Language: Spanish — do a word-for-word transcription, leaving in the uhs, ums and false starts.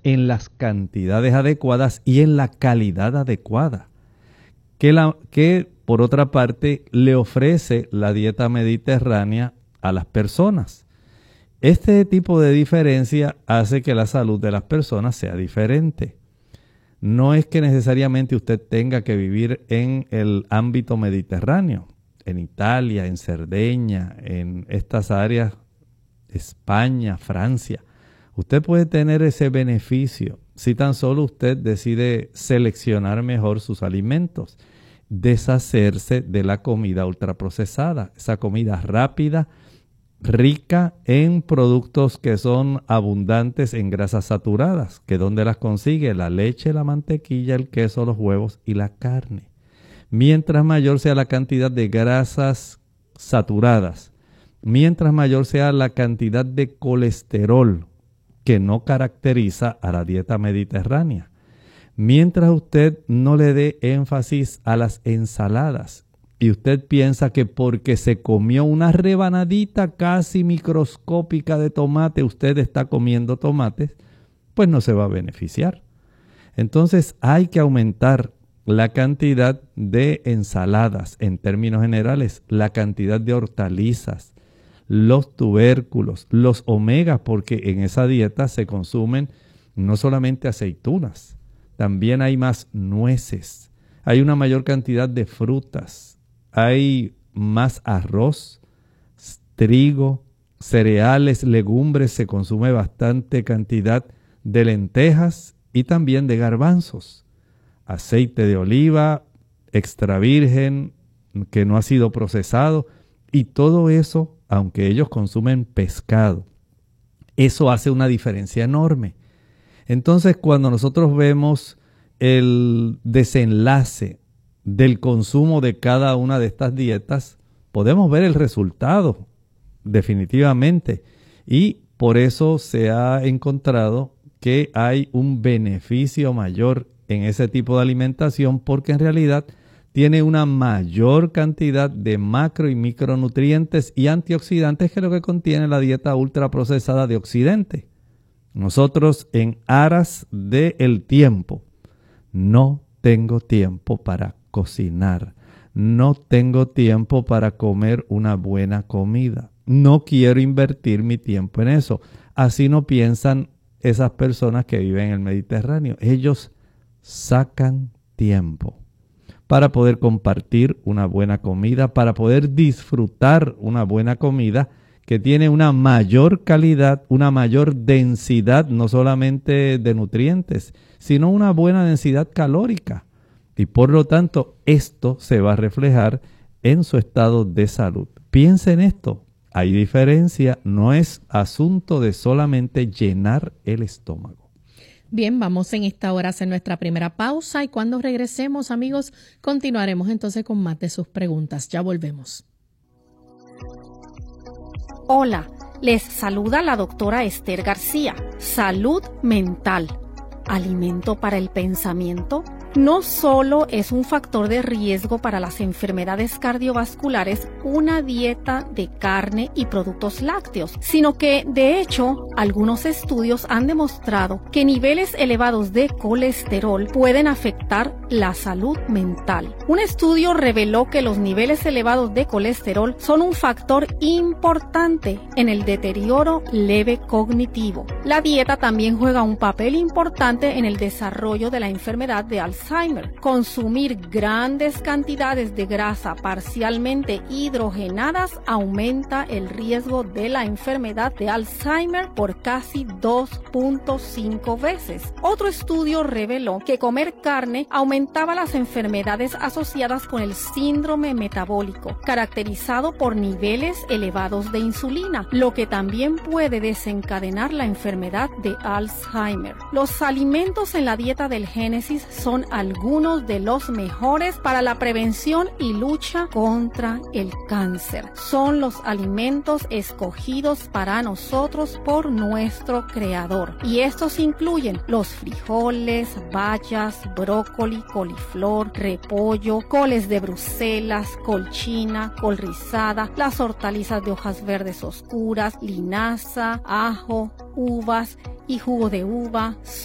en las cantidades adecuadas y en la calidad adecuada, que, la, que por otra parte le ofrece la dieta mediterránea a las personas. Este tipo de diferencia hace que la salud de las personas sea diferente. No es que necesariamente usted tenga que vivir en el ámbito mediterráneo, en Italia, en Cerdeña, en estas áreas, España, Francia. Usted puede tener ese beneficio si tan solo usted decide seleccionar mejor sus alimentos, deshacerse de la comida ultraprocesada, esa comida rápida, rica en productos que son abundantes en grasas saturadas, que donde las consigue la leche, la mantequilla, el queso, los huevos y la carne. Mientras mayor sea la cantidad de grasas saturadas, mientras mayor sea la cantidad de colesterol que no caracteriza a la dieta mediterránea, mientras usted no le dé énfasis a las ensaladas y usted piensa que porque se comió una rebanadita casi microscópica de tomate, usted está comiendo tomates, pues no se va a beneficiar. Entonces hay que aumentar la cantidad de ensaladas, en términos generales, la cantidad de hortalizas, los tubérculos, los omegas, porque en esa dieta se consumen no solamente aceitunas, también hay más nueces, hay una mayor cantidad de frutas, hay más arroz, trigo, cereales, legumbres, se consume bastante cantidad de lentejas y también de garbanzos. Aceite de oliva, extra virgen, que no ha sido procesado, y todo eso, aunque ellos consumen pescado, eso hace una diferencia enorme. Entonces, cuando nosotros vemos el desenlace del consumo de cada una de estas dietas, podemos ver el resultado, definitivamente, y por eso se ha encontrado que hay un beneficio mayor en ese tipo de alimentación, porque en realidad tiene una mayor cantidad de macro y micronutrientes y antioxidantes que lo que contiene la dieta ultraprocesada de Occidente. Nosotros, en aras del tiempo, no tengo tiempo para cocinar, no tengo tiempo para comer una buena comida, no quiero invertir mi tiempo en eso. Así no piensan esas personas que viven en el Mediterráneo. Ellos sacan tiempo para poder compartir una buena comida, para poder disfrutar una buena comida que tiene una mayor calidad, una mayor densidad, no solamente de nutrientes, sino una buena densidad calórica. Y por lo tanto, esto se va a reflejar en su estado de salud. Piensa en esto. Hay diferencia, no es asunto de solamente llenar el estómago. Bien, vamos en esta hora a hacer nuestra primera pausa y cuando regresemos, amigos, continuaremos entonces con más de sus preguntas. Ya volvemos. Hola, les saluda la doctora Esther García. Salud mental. ¿Alimento para el pensamiento? No solo es un factor de riesgo para las enfermedades cardiovasculares una dieta de carne y productos lácteos, sino que, de hecho, algunos estudios han demostrado que niveles elevados de colesterol pueden afectar la salud mental. Un estudio reveló que los niveles elevados de colesterol son un factor importante en el deterioro leve cognitivo. La dieta también juega un papel importante en el desarrollo de la enfermedad de Alzheimer. Consumir grandes cantidades de grasa parcialmente hidrogenadas aumenta el riesgo de la enfermedad de Alzheimer por casi dos punto cinco veces. Otro estudio reveló que comer carne aumentaba las enfermedades asociadas con el síndrome metabólico, caracterizado por niveles elevados de insulina, lo que también puede desencadenar la enfermedad de Alzheimer. Los alimentos en la dieta del Génesis son algunos de los mejores para la prevención y lucha contra el cáncer. Son los alimentos escogidos para nosotros por nuestro Creador. Y estos incluyen los frijoles, bayas, brócoli, coliflor, repollo, coles de Bruselas, col china, col rizada, las hortalizas de hojas verdes oscuras, linaza, ajo, uvas y jugo de uva,